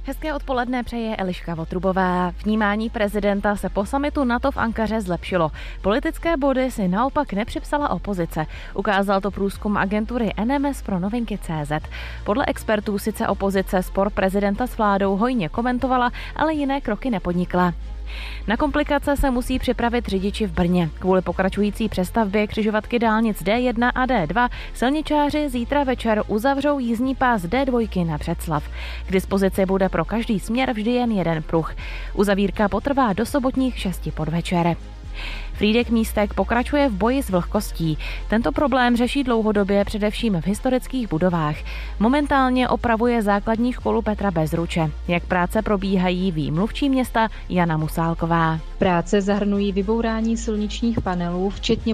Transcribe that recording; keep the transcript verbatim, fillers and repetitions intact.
Hezké odpoledne přeje Eliška Votrubová. Vnímání prezidenta se po summitu NATO v Ankaře zlepšilo. Politické body si naopak nepřipsala opozice. Ukázal to průzkum agentury N M S pro novinky tečka cé zet. Podle expertů sice opozice spor prezidenta s vládou hojně komentovala, ale jiné kroky nepodnikla. Na komplikace se musí připravit řidiči v Brně. Kvůli pokračující přestavbě křižovatky dálnic D jedna a D dva silničáři zítra večer uzavřou jízdní pás D dva na Břeclav. K dispozici bude pro každý směr vždy jen jeden pruh. Uzavírka potrvá do sobotních šesti podvečer. Frýdek Místek pokračuje v boji s vlhkostí. Tento problém řeší dlouhodobě především v historických budovách. Momentálně opravuje základní školu Petra Bezruče. Jak práce probíhají, ví mluvčí města Jana Musálková. Práce zahrnují vybourání silničních panelů, včetně